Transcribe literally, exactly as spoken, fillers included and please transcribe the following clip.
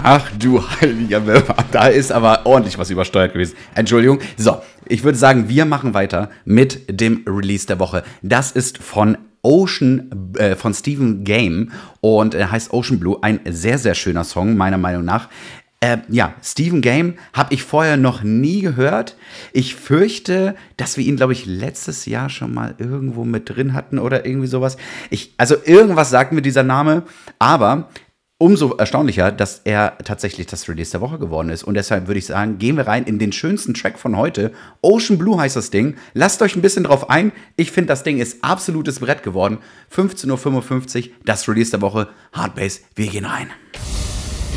Ach du heiliger Würmer, da ist aber ordentlich was übersteuert gewesen. Entschuldigung. So, ich würde sagen, wir machen weiter mit dem Release der Woche. Das ist von Ocean, äh, von Stephen Game und er heißt Ocean Blue. Ein sehr, sehr schöner Song, meiner Meinung nach. Äh, ja, Stephen Game habe ich vorher noch nie gehört. Ich fürchte, dass wir ihn, glaube ich, letztes Jahr schon mal irgendwo mit drin hatten oder irgendwie sowas. Ich, also irgendwas sagt mir dieser Name, aber umso erstaunlicher, dass er tatsächlich das Release der Woche geworden ist. Und deshalb würde ich sagen, gehen wir rein in den schönsten Track von heute. Ocean Blue heißt das Ding. Lasst euch ein bisschen drauf ein. Ich finde, das Ding ist absolutes Brett geworden. fünfzehn Uhr fünfundfünfzig, das Release der Woche. Hardbase, wir gehen rein.